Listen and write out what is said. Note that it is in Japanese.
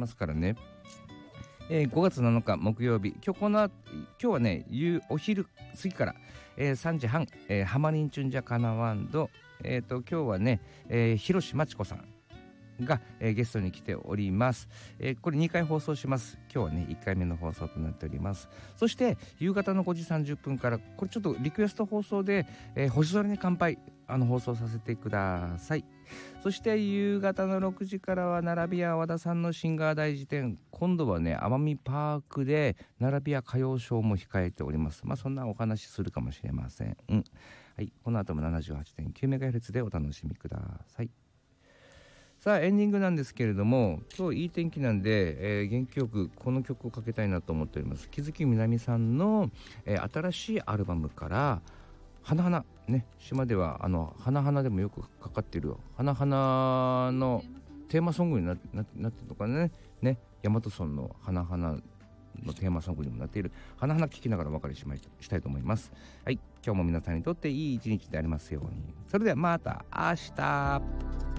ますからね。5月7日木曜日、今日はね、お昼過ぎから、3時半、ハマリンチュンジャカナワンド、今日はね、広島千子さんが、ゲストに来ております。これ2回放送します。今日はね1回目の放送となっております。そして夕方の5時30分から、これちょっとリクエスト放送で、星空に乾杯放送させてください。そして夕方の6時からは並び屋和田さんのシンガー大辞典、今度はね奄美パークで並び屋歌謡ショーも控えております。そんなお話するかもしれません。はい、この後も 78.9MHz でお楽しみください。さあエンディングなんですけれども、今日いい天気なんで、元気よくこの曲をかけたいなと思っております。木月みなみさんの、新しいアルバムから花々ね、島では花々でもよくかかっている花々のテーマソングになってるのかね、大和村の花々のテーマソングにもなっている花々聞きながらお別れしたいと思います。はい、今日も皆さんにとっていい一日でありますように。それではまた明日。